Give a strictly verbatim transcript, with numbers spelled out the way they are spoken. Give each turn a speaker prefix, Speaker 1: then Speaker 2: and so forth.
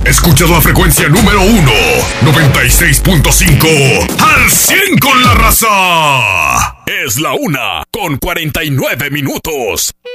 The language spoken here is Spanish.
Speaker 1: Escuchas la frecuencia número uno, noventa y seis punto cinco, al cien con la raza.
Speaker 2: Es la una con cuarenta y nueve minutos.